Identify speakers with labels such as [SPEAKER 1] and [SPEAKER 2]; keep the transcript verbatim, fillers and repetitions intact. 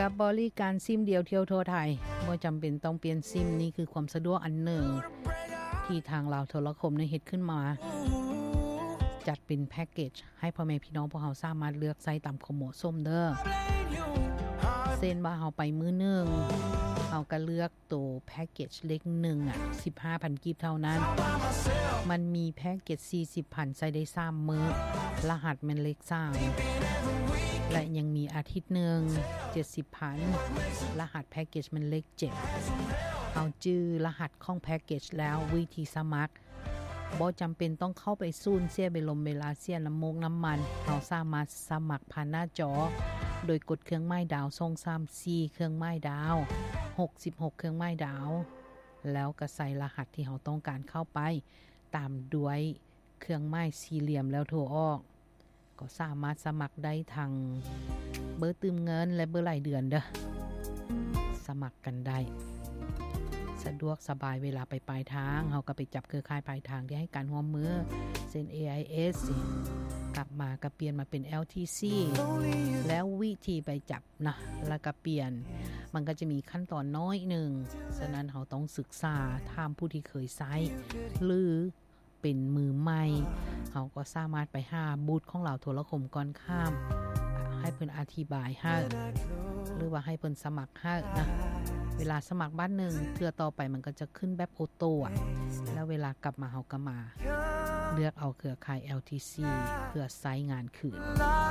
[SPEAKER 1] กับบริการซิมเดียวเที่ยวทั่วไทยบ่จำเป็นต้องเปลี่ยนซิมนี่คือความสะดวกอันหนึ่งที่ทางลาวโทรคมได้เฮ็ดขึ้นมาจัดเป็นแพ็คเกจให้พ่อแม่พี่น้องพวกเฮาสามารถเลือกใช้ตามความเหมาะสมเด้อเส้นว่าเฮาไปมื้อนึงเฮาก็เลือกตัวแพ็คเกจเล็กหนึ่งอ่ะ สิบห้าพัน กีบเท่านั้นมันมีแพ็คเกจ สี่สิบพัน ใช้ได้สามมื้อรหัสมันเลขสามและยังมีอาทิตย์หนึ่ง เจ็ดสิบพัน รหัสแพ็คเกจมันเลขเจ็ดเอาจื้อรหัสของแพ็คเกจแล้ววิธีสมัครบ่จำเป็นต้องเข้าไปซูนเสียเวลาเวลาเสียน้ำมกน้ำมันเราสามารถสมัครผ่านหน้าจอโดยกดเครื่องไม้ดาวทรงสาม สี่เครื่องไม้ดาวหกสิบหกเครื่องไม้ดาวแล้วก็ใส่รหัสที่เราต้องการเข้าไปตามด้วยเครื่องไม้สี่เหลี่ยมแล้วโทรออกก็สามารถสมัครได้ทางเบอร์ตืมเงินและเบอร์รายเดือนเด้อสมัครกันได้สะดวกสบายเวลาไปปลายทางเฮาก็ไปจับเครือข่ายปลายทางที่ให้การร่วมมือเช่น เอ ไอ เอส กลับมาก็เปลี่ยนมาเป็น แอล ที ซี แล้ววิธีไปจับนะแล้วก็เปลี่ยนมันก็จะมีขั้นตอนน้อยหนึ่งฉะนั้นเฮาต้องศึกษาถามผู้ที่เคยใช้หรือเป็นมือใหม่เฮาก็สามารถไปหาบูธของเราโทรคมก่อนข้ามให้เพิ่นอธิบายให้หรือว่าให้เพิ่นสมัครให้นะเวลาสมัครบ้านหนึ่งเทื่อต่อไปมันก็จะขึ้นแบบออโต้อ่ะแล้วเวลากลับมาเฮาก็มาเลือกเอาเครือข่าย แอล ที ซี เพื่อใช้งานคืน